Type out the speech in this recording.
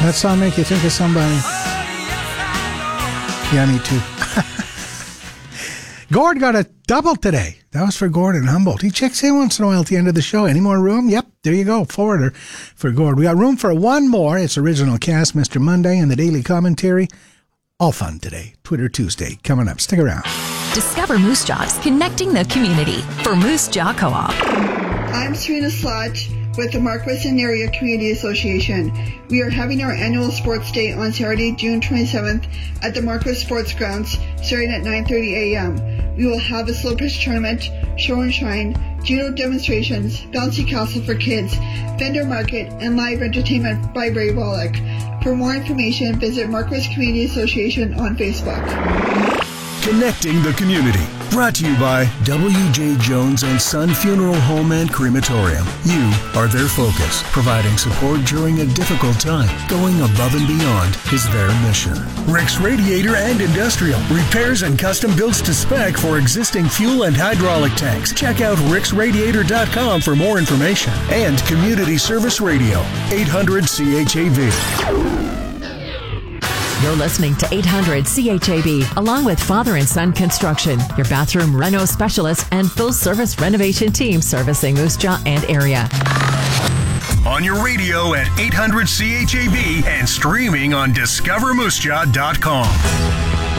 That song make you think of somebody? Yeah, me too. Gord got a double today. That was for Gord in Humboldt. He checks in once in a while at the end of the show. Any more room? Yep, there you go. Forwarder for Gord. We got room for one more. It's original cast, Mr. Monday, and the Daily Commentary. All fun today. Twitter Tuesday coming up. Stick around. Discover Moose Jaw's connecting the community for Moose Jaw Co-op. I'm Serena Slodge with the Marquessing Area Community Association. We are having our annual sports day on Saturday, June 27th at the Marquess Sports Grounds, starting at 9:30 a.m. We will have a slow pitch tournament, show and shine, judo demonstrations, bouncy castle for kids, vendor market, and live entertainment by Ray Wallach. For more information, visit Marquess Community Association on Facebook. Connecting the community. Brought to you by W.J. Jones and Son Funeral Home and Crematorium. You are their focus. Providing support during a difficult time. Going above and beyond is their mission. Rick's Radiator and Industrial. Repairs and custom builds to spec for existing fuel and hydraulic tanks. Check out ricksradiator.com for more information. And Community Service Radio. 800 CHAV. You're listening to 800 CHAB, along with Father and Son Construction, your bathroom reno specialist and full-service renovation team servicing Moose Jaw and area. On your radio at 800 CHAB and streaming on discovermoosejaw.com.